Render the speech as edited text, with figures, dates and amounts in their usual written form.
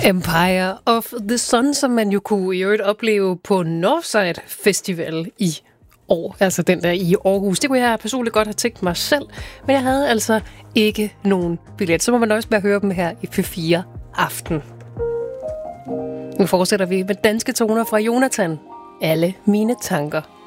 Empire of the Sun, som man jo kunne i øvrigt opleve på Northside Festival i år. Altså den der i Aarhus. Det kunne jeg personligt godt have tænkt mig selv, men jeg havde altså ikke nogen billet. Så må man også bare høre dem her i P4 Aften. Nu fortsætter vi med danske toner fra Jonathan. Alle mine tanker.